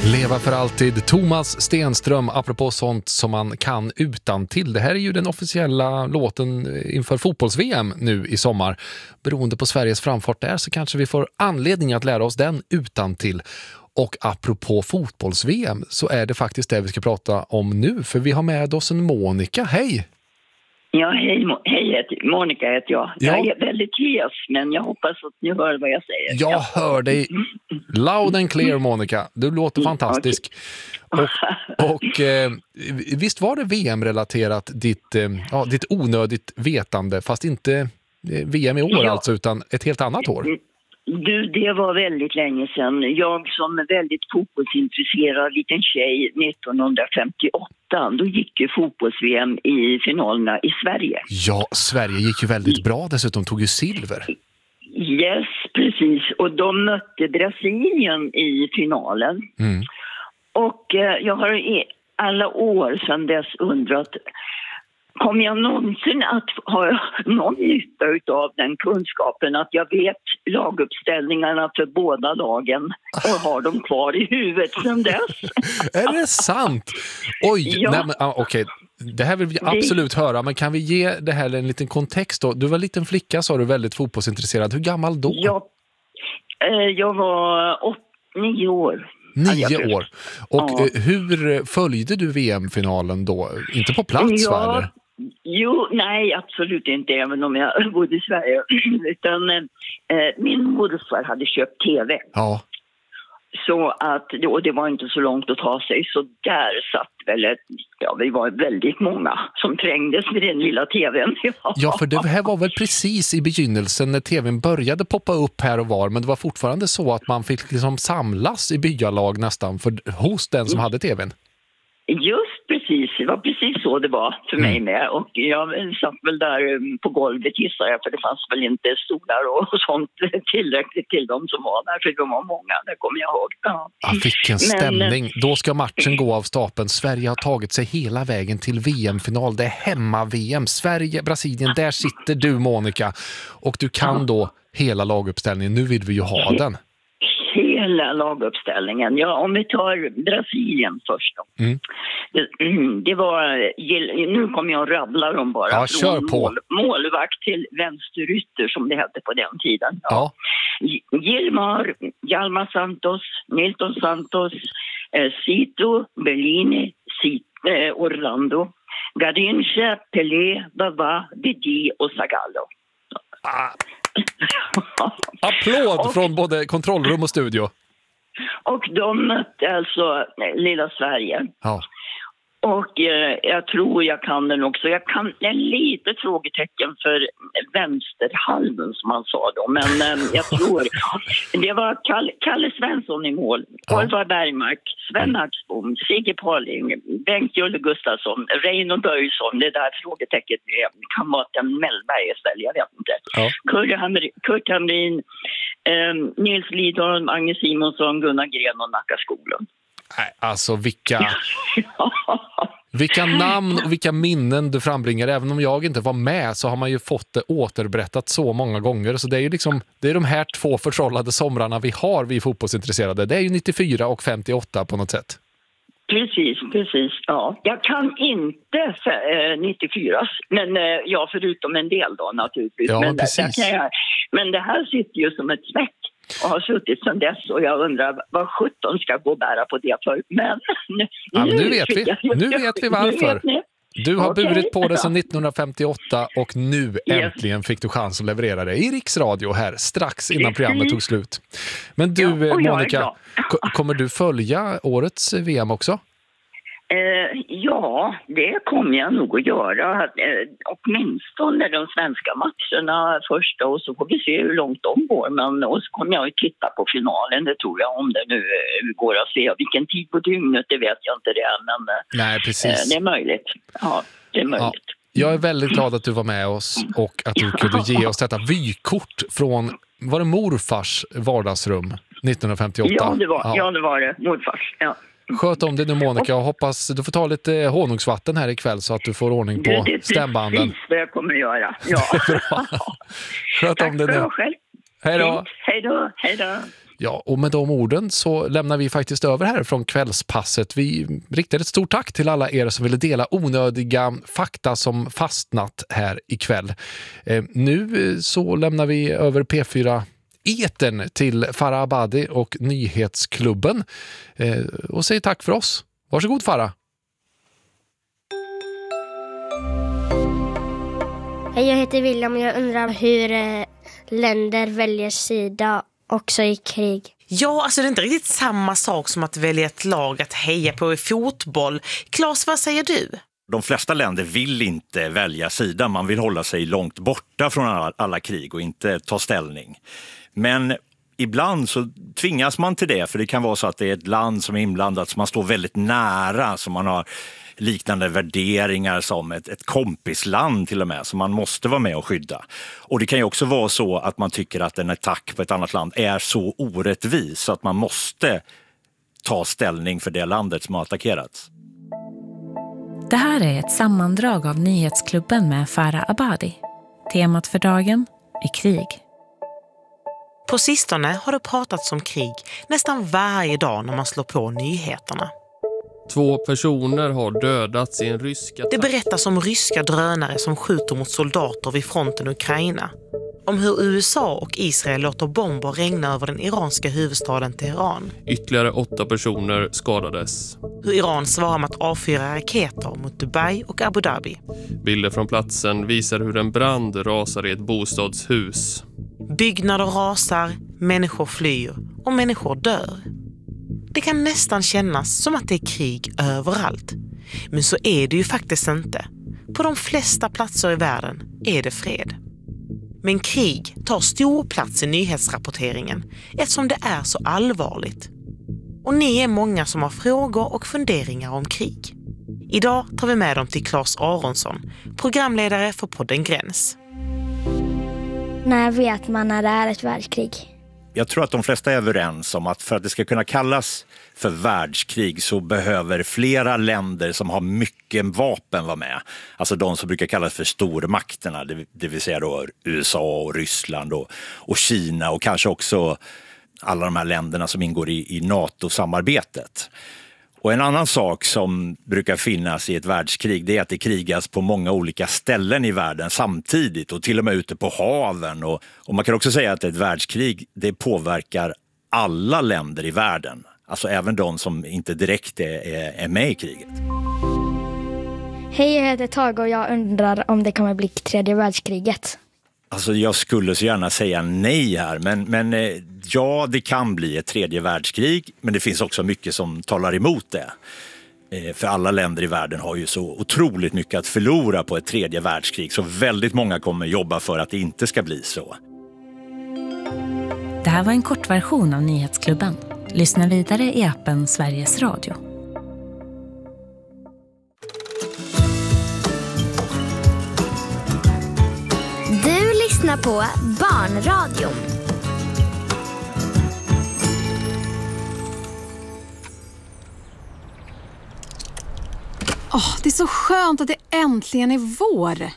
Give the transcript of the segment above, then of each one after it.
Leva för alltid, Thomas Stenström, apropå sånt som man kan utan till. Det här är ju den officiella låten inför fotbolls-VM nu i sommar. Beroende på Sveriges framfart där så kanske vi får anledning att lära oss den utan till. Och apropå fotbolls-VM så är det faktiskt det vi ska prata om nu. För vi har med oss en Monica. Hej! Ja, hej, Monica heter jag. Ja. Jag är väldigt hes, men jag hoppas att ni hör vad jag säger. Jag hör dig loud and clear, Monica. Du låter fantastisk. Och visst var det VM-relaterat ditt onödigt vetande, fast inte VM i år alltså, utan ett helt annat år? Du, det var väldigt länge sedan. Jag som är väldigt fotbollsintresserad liten tjej 1958, då gick ju fotbolls-VM i finalerna i Sverige. Ja, Sverige gick ju väldigt bra, dessutom tog ju silver. Yes, precis. Och de mötte Brasilien i finalen. Mm. Och jag har i alla år sedan dess undrat, kommer jag någonsin att ha någon nytta av den kunskapen att jag vet laguppställningarna för båda lagen och har dem kvar i huvudet sedan dess? Är det sant? Oj, ja. Nej, men, okej. Det här vill vi absolut höra, men kan vi ge det här en liten kontext då? Du var en liten flicka, sa du, väldigt fotbollsintresserad. Hur gammal då? Ja, jag var 9 år. 9 år. Och hur följde du VM-finalen då? Inte på plats, va? Eller? Jo, nej, absolut inte, även om jag bodde i Sverige. Utan min morfar hade köpt tv. Ja. Så att, och det var inte så långt att ta sig, så där satt väl vi var väldigt många som trängdes med den lilla tvn. Ja, för det här var väl precis i begynnelsen när tvn började poppa upp här och var, men det var fortfarande så att man fick liksom samlas i byalag nästan hos den som hade tvn. Just precis, det var precis så det var för mig med. Och jag satt väl där på golvet, gissar jag, för det fanns väl inte stolar och sånt tillräckligt till dem som var där, för de var många, det kommer jag ihåg. Ja, vilken stämning. Då ska matchen gå av stapeln. Sverige har tagit sig hela vägen till VM-final. Det är hemma-VM. Sverige, Brasilien, där sitter du, Monica. Och du kan då hela laguppställningen. Nu vill vi ju ha den. Hela laguppställningen. Ja, om vi tar Brasilien först då. Det var, nu kommer jag att rabbla dem bara. Ja, kör på. Målvakt till vänsterytter som det hette på den tiden. Ja. Gilmar, Hjalmar Santos, Nilton Santos, Zito, Bellini, Orlando, Garrincha, Pelé, Bava, Didi och Zagallo. Applåd från både kontrollrum och studio. Och de mötte alltså lilla Sverige. Ja. Och jag tror jag kan den också. Jag kan en litet frågetecken för vänsterhalven som man sa då. Men jag tror det var Kalle Svensson i mål. Oliver Bergmark, Sven Axbom, Sigge Parling, Bengt Julle Gustafsson, Reino Böjsson. Det där frågetecket kan vara en Mellberg istället, jag vet inte. Ja. Kurt Hamrin, Nils Lidholm, Agnes Simonsson, Gunnar Gren och Nacka Skoglund. Nej, alltså vilka namn och vilka minnen du frambringar. Även om jag inte var med så har man ju fått det återberättat så många gånger. Så det är ju liksom, det är de här 2 förtrollade somrarna vi fotbollsintresserade. Det är ju 94 och 58 på något sätt. Precis, ja. Jag kan inte 94, men förutom en del då naturligtvis. Ja, men precis. Men det här sitter ju som ett smäck och har suttit sedan dess, och jag undrar vad 17 ska gå och bära på det för. Men nu vet vi varför. Du har burit på det sedan 1958 och nu äntligen fick du chans att leverera det i Riksradio här strax innan programmet tog slut. Men du, Monica, kommer du följa årets VM också? Ja, det kommer jag nog att göra. Åtminstone de svenska matcherna första, och så får vi se hur långt de går. Men och så kommer jag att titta på finalen, det tror jag, om det nu går att se. Vilken tid på dygnet, det vet jag inte det. Men nej, precis. Det är möjligt. Ja, det är möjligt. Ja. Jag är väldigt glad att du var med oss och att du kunde ge oss detta vykort från, var det morfars vardagsrum 1958? Ja, det var det. Morfars, ja. Sköt om det nu, Monica, och hoppas du får ta lite honungsvatten här ikväll så att du får ordning på stämbanden. Det är precis vad jag kommer att göra. Ja. Sköt om det nu. Tack själv. Hej då. Hej då. Ja, och med de orden så lämnar vi faktiskt över här från kvällspasset. Vi riktar ett stort tack till alla er som ville dela onödiga fakta som fastnat här ikväll. Nu så lämnar vi över P4 Etern till Farah Abadi och Nyhetsklubben och säger tack för oss. Varsågod Farah. Hej, jag heter William och jag undrar hur länder väljer sida också i krig. Ja, alltså det är inte riktigt samma sak som att välja ett lag att heja på i fotboll. Claes, vad säger du? De flesta länder vill inte välja sida. Man vill hålla sig långt borta från alla krig och inte ta ställning. Men ibland så tvingas man till det, för det kan vara så att det är ett land som är inblandat som man står väldigt nära, som man har liknande värderingar som ett kompisland till och med, som man måste vara med och skydda. Och det kan ju också vara så att man tycker att en attack på ett annat land är så orättvis så att man måste ta ställning för det landet som har attackerats. Det här är ett sammandrag av Nyhetsklubben med Farah Abadi. Temat för dagen är krig. På sistone har det pratats om krig nästan varje dag när man slår på nyheterna. 2 personer har dödats i en rysk attack. Det berättas om ryska drönare som skjuter mot soldater vid fronten i Ukraina. Om hur USA och Israel låter bomber regna över den iranska huvudstaden Teheran. Ytterligare 8 personer skadades. Hur Iran svarar med att avfyra raketer mot Dubai och Abu Dhabi. Bilder från platsen visar hur en brand rasar i ett bostadshus. Byggnader rasar, människor flyr och människor dör. Det kan nästan kännas som att det är krig överallt. Men så är det ju faktiskt inte. På de flesta platser i världen är det fred. Men krig tar stor plats i nyhetsrapporteringen eftersom det är så allvarligt. Och ni är många som har frågor och funderingar om krig. Idag tar vi med dem till Claes Aronsson, programledare för podden Gräns. När vet man när det är ett världskrig? Jag tror att de flesta är överens om att för att det ska kunna kallas för världskrig så behöver flera länder som har mycket vapen vara med. Alltså de som brukar kallas för stormakterna, det vill säga då USA och Ryssland och Kina och kanske också alla de här länderna som ingår i NATO-samarbetet. Och en annan sak som brukar finnas i ett världskrig, det är att det krigas på många olika ställen i världen samtidigt och till och med ute på haven. Och man kan också säga att ett världskrig, det påverkar alla länder i världen. Alltså även de som inte direkt är med i kriget. Hej, jag heter Tage och jag undrar om det kommer bli 3:e världskriget. Alltså jag skulle så gärna säga nej här, men ja, det kan bli ett 3:e världskrig, men det finns också mycket som talar emot det. För alla länder i världen har ju så otroligt mycket att förlora på ett 3:e världskrig, så väldigt många kommer jobba för att det inte ska bli så. Det här var en kort version av Nyhetsklubben. Lyssna vidare i appen Sveriges Radio. Du lyssnar på Barnradion. Det är så skönt att det äntligen är vår. Bling,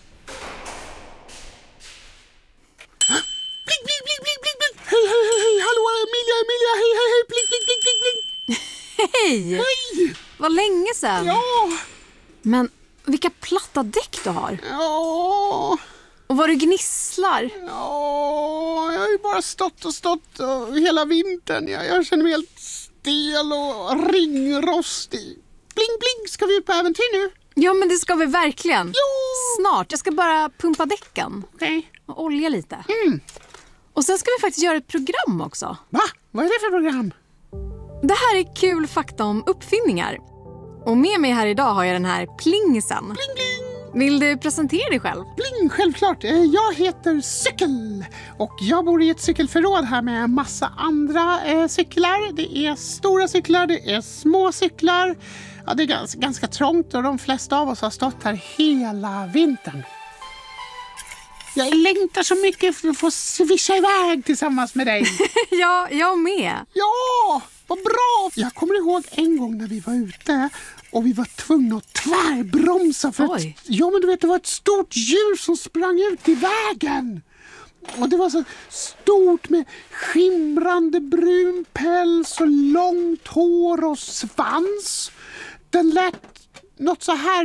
bling, bling, bling, bling, bling. Hej, hej, hej, hej. Hallå, Emilia, hej, hej, hej. Bling, bling, bling, bling, bling. Hej. Hej. Vad länge sedan. Ja. Men vilka platta däck du har. Ja. Och vad du gnisslar. Ja, jag har ju bara stått hela vintern. Jag känner mig helt stel och ringrostig. Bling, bling, ska vi ut på äventyr nu? Ja, men det ska vi verkligen. Jo. Snart, jag ska bara pumpa däcken. Okej. Och olja lite. Och sen ska vi faktiskt göra ett program också. Va? Vad är det för program? Det här är kul fakta om uppfinningar. Och med mig här idag har jag den här plingsen. Bling, bling. Vill du presentera dig själv? Bling, självklart. Jag heter Cykel och jag bor i ett cykelförråd här med massa andra cyklar. Det är stora cyklar, det är små cyklar. Ja, det är ganska trångt och de flesta av oss har stått här hela vintern. Jag längtar så mycket för att få svischa iväg tillsammans med dig. Ja, jag med. Ja, vad bra. Jag kommer ihåg en gång när vi var ute och vi var tvungna att tvärbromsa för att, ja, men du vet, det var ett stort djur som sprang ut i vägen. Och det var så stort med skimrande brun päls och långt hår och svans. Den lät något så här.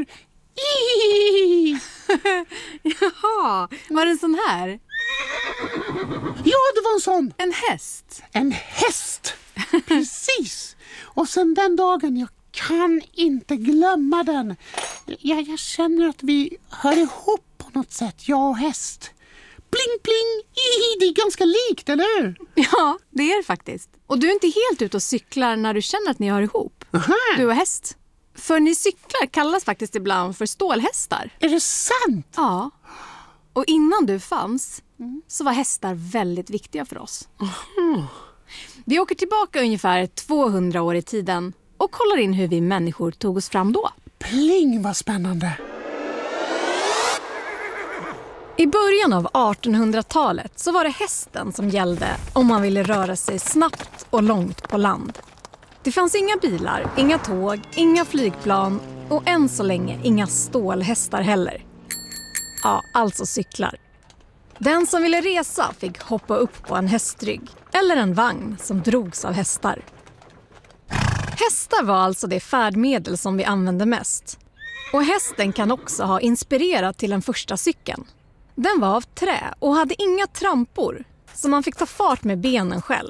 Jaha, var det en sån här? Ja, det var en sån. En häst? En häst, precis. Och sen den dagen, jag kan inte glömma den. Jag känner att vi hör ihop på något sätt, jag och häst. Pling, pling, det är ganska likt, eller hur? Ja, det är det faktiskt. Och du är inte helt ute och cyklar när du känner att ni hör ihop. Aha. Du och häst. För ni cyklar kallas faktiskt ibland för stålhästar. Är det sant? Ja. Och innan du fanns så var hästar väldigt viktiga för oss. Vi åker tillbaka ungefär 200 år i tiden och kollar in hur vi människor tog oss fram då. Pling, vad spännande. I början av 1800-talet så var det hästen som gällde om man ville röra sig snabbt och långt på land. Det fanns inga bilar, inga tåg, inga flygplan och än så länge inga stålhästar heller. Ja, alltså cyklar. Den som ville resa fick hoppa upp på en hästrygg eller en vagn som drogs av hästar. Hästar var alltså det färdmedel som vi använde mest. Och hästen kan också ha inspirerat till den första cykeln. Den var av trä och hade inga trampor, så man fick ta fart med benen själv.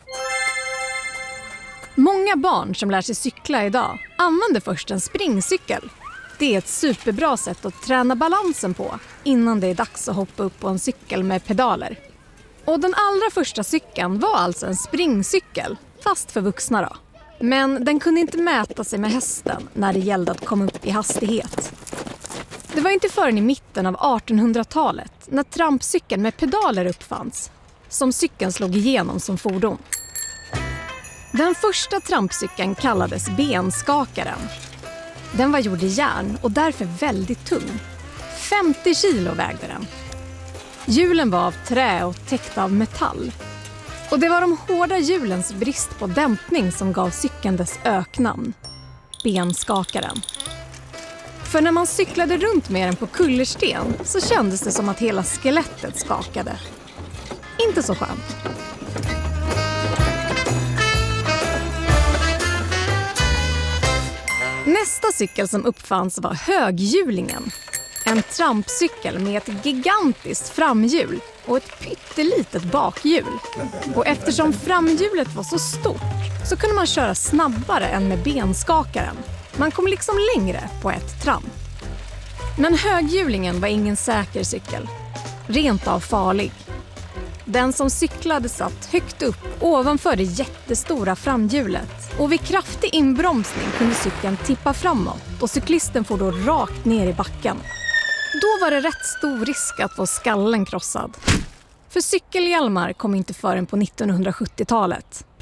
Många barn som lär sig cykla idag använder först en springcykel. Det är ett superbra sätt att träna balansen på innan det är dags att hoppa upp på en cykel med pedaler. Och den allra första cykeln var alltså en springcykel, fast för vuxna då. Men den kunde inte mäta sig med hästen när det gällde att komma upp i hastighet. Det var inte förrän i mitten av 1800-talet, när trampcykeln med pedaler uppfanns, som cykeln slog igenom som fordon. Den första trampcykeln kallades benskakaren. Den var gjord i järn och därför väldigt tung. 50 kilo vägde den. Hjulen var av trä och täckta av metall. Och det var de hårda hjulens brist på dämpning som gav cykeln dess öknamn. Benskakaren. För när man cyklade runt med den på kullersten så kändes det som att hela skelettet skakade. Inte så skönt. Nästa cykel som uppfanns var höghjulingen. En trampcykel med ett gigantiskt framhjul och ett pyttelitet bakhjul. Och eftersom framhjulet var så stort så kunde man köra snabbare än med benskakaren. Man kom liksom längre på ett tramp. Men höghjulingen var ingen säker cykel. Rent av farlig. Den som cyklade satt högt upp ovanför det jättestora framhjulet. Och vid kraftig inbromsning kunde cykeln tippa framåt och cyklisten får då rakt ner i backen. Då var det rätt stor risk att få skallen krossad. För cykelhjälmar kom inte förrän på 1970-talet.